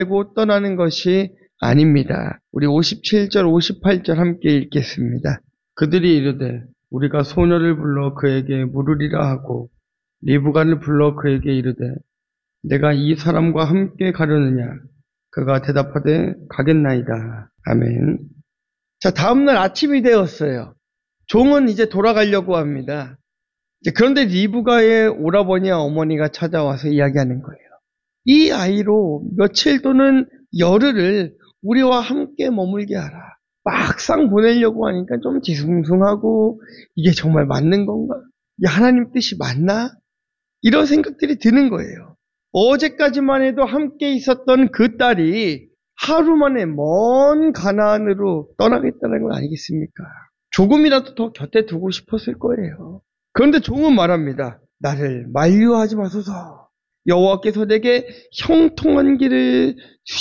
알고 떠나는 것이 아닙니다. 우리 57절, 58절 함께 읽겠습니다. 그들이 이르되 우리가 소녀를 불러 그에게 물으리라 하고 리브가를 불러 그에게 이르되 내가 이 사람과 함께 가려느냐? 그가 대답하되 가겠나이다. 아멘. 자, 다음날 아침이 되었어요. 종은 이제 돌아가려고 합니다. 그런데 리브가의 오라버니와 어머니가 찾아와서 이야기하는 거예요. 이 아이로 며칠 또는 열흘을 우리와 함께 머물게 하라. 막상 보내려고 하니까 좀 뒤숭숭하고 이게 정말 맞는 건가? 이 하나님 뜻이 맞나? 이런 생각들이 드는 거예요. 어제까지만 해도 함께 있었던 그 딸이 하루 만에 먼 가나안으로 떠나겠다는 건 아니겠습니까? 조금이라도 더 곁에 두고 싶었을 거예요. 그런데 종은 말합니다. 나를 만류하지 마소서. 여호와께서 내게 형통한 길을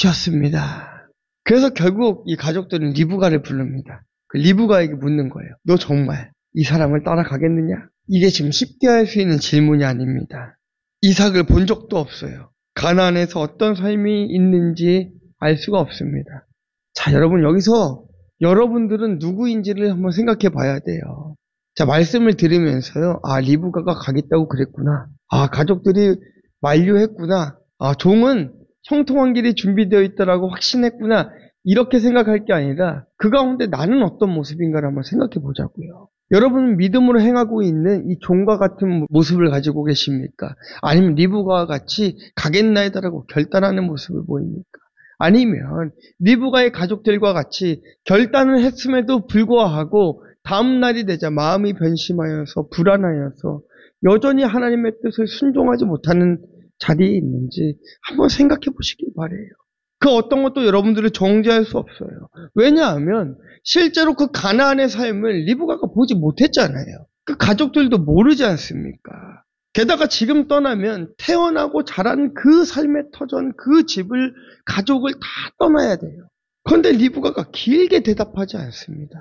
주셨습니다. 그래서 결국 이 가족들은 리브가를 부릅니다. 그 리브가에게 묻는 거예요. 너 정말 이 사람을 따라가겠느냐? 이게 지금 쉽게 할 수 있는 질문이 아닙니다. 이삭을 본 적도 없어요. 가나안에서 어떤 삶이 있는지 알 수가 없습니다. 자, 여러분 여기서 여러분들은 누구인지를 한번 생각해 봐야 돼요. 자, 말씀을 들으면서요. 아, 리브가가 가겠다고 그랬구나. 아, 가족들이 만류했구나. 아, 종은 형통한 길이 준비되어 있다라고 확신했구나. 이렇게 생각할 게 아니라 그 가운데 나는 어떤 모습인가를 한번 생각해 보자고요. 여러분은 믿음으로 행하고 있는 이 종과 같은 모습을 가지고 계십니까? 아니면 리브가와 같이 가겠나이다라고 결단하는 모습을 보입니까? 아니면 리브가의 가족들과 같이 결단을 했음에도 불구하고 다음 날이 되자 마음이 변심하여서 불안하여서 여전히 하나님의 뜻을 순종하지 못하는 자리에 있는지 한번 생각해 보시길 바라요. 그 어떤 것도 여러분들을 정죄할 수 없어요. 왜냐하면 실제로 그 가나안의 삶을 리브가가 보지 못했잖아요. 그 가족들도 모르지 않습니까? 게다가 지금 떠나면 태어나고 자란 그 삶의 터전, 그 집을, 가족을 다 떠나야 돼요. 그런데 리브가가 길게 대답하지 않습니다.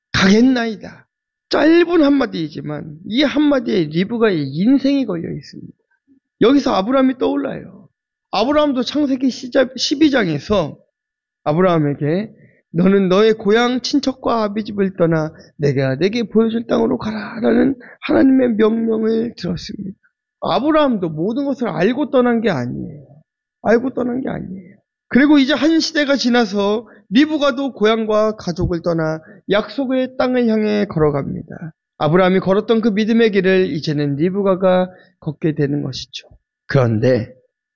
가겠나이다. 짧은 한마디이지만 이 한마디에 리브가의 인생이 걸려 있습니다. 여기서 아브라함이 떠올라요. 아브라함도 창세기 12장에서 아브라함에게 너는 너의 고향 친척과 아비집을 떠나 내가 내게 보여줄 땅으로 가라라는 하나님의 명령을 들었습니다. 아브라함도 모든 것을 알고 떠난 게 아니에요. 알고 떠난 게 아니에요. 그리고 이제 한 시대가 지나서 리브가도 고향과 가족을 떠나 약속의 땅을 향해 걸어갑니다. 아브라함이 걸었던 그 믿음의 길을 이제는 리브가가 걷게 되는 것이죠. 그런데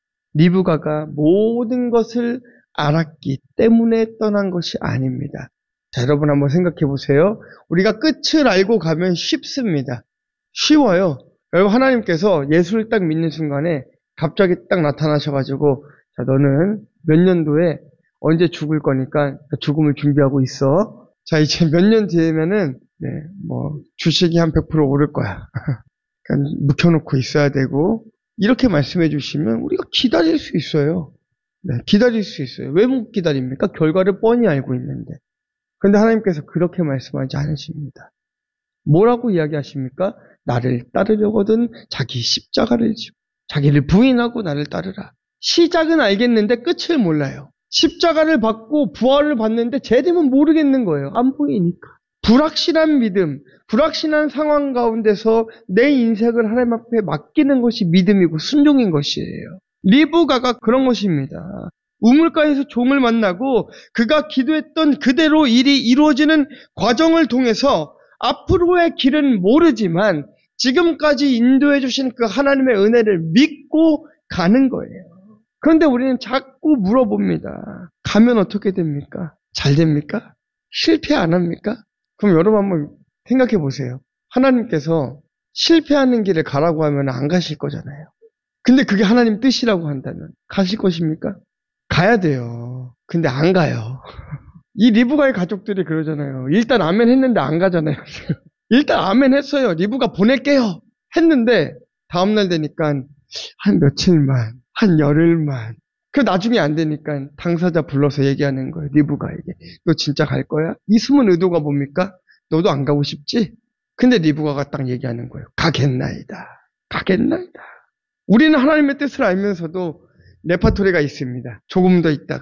리브가가 모든 것을 알았기 때문에 떠난 것이 아닙니다. 자, 여러분 한번 생각해 보세요. 우리가 끝을 알고 가면 쉽습니다. 쉬워요. 여러분 하나님께서 예수를 딱 믿는 순간에 갑자기 딱 나타나셔가지고 자, 너는 몇 년도에 언제 죽을 거니까 죽음을 준비하고 있어. 자, 이제 몇 년 뒤에면은 주식이 한 100% 오를 거야. 그러니까 묵혀놓고 있어야 되고 이렇게 말씀해 주시면 우리가 기다릴 수 있어요. 네, 기다릴 수 있어요. 왜 못 기다립니까? 결과를 뻔히 알고 있는데. 그런데 하나님께서 그렇게 말씀하지 않으십니다. 뭐라고 이야기하십니까? 나를 따르려거든 자기 십자가를 지고 자기를 부인하고 나를 따르라. 시작은 알겠는데 끝을 몰라요. 십자가를 받고 부활을 받는데 제대로 모르겠는 거예요. 안 보이니까. 불확실한 믿음, 불확실한 상황 가운데서 내 인생을 하나님 앞에 맡기는 것이 믿음이고 순종인 것이에요. 리브가가 그런 것입니다. 우물가에서 종을 만나고 그가 기도했던 그대로 일이 이루어지는 과정을 통해서 앞으로의 길은 모르지만 지금까지 인도해 주신 그 하나님의 은혜를 믿고 가는 거예요. 그런데 우리는 자꾸 물어봅니다. 가면 어떻게 됩니까? 잘 됩니까? 실패 안 합니까? 그럼 여러분 한번 생각해 보세요. 하나님께서 실패하는 길을 가라고 하면 안 가실 거잖아요. 근데 그게 하나님 뜻이라고 한다면 가실 것입니까? 가야 돼요. 근데 안 가요. 이 리브가의 가족들이 그러잖아요. 일단 아멘 했는데 안 가잖아요. 일단 아멘 했어요. 리브가 보낼게요. 했는데 다음날 되니까 한 며칠만, 한 열흘만. 그 나중에 안 되니까 당사자 불러서 얘기하는 거예요. 리브가에게. 너 진짜 갈 거야? 이 숨은 의도가 뭡니까? 너도 안 가고 싶지? 근데 리브가가 딱 얘기하는 거예요. 가겠나이다. 가겠나이다. 우리는 하나님의 뜻을 알면서도 레파토리가 있습니다. 조금 더 있다가